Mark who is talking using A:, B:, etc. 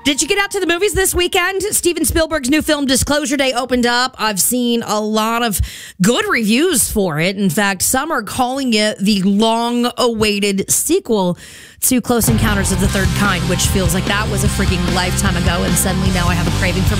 A: Did you get out to the movies this weekend? Steven Spielberg's new film Disclosure Day opened up. I've seen a lot of good reviews for it. In fact, some are calling it the long-awaited sequel to Close Encounters of the Third Kind, which feels like that was a freaking lifetime ago, and suddenly now I have a craving for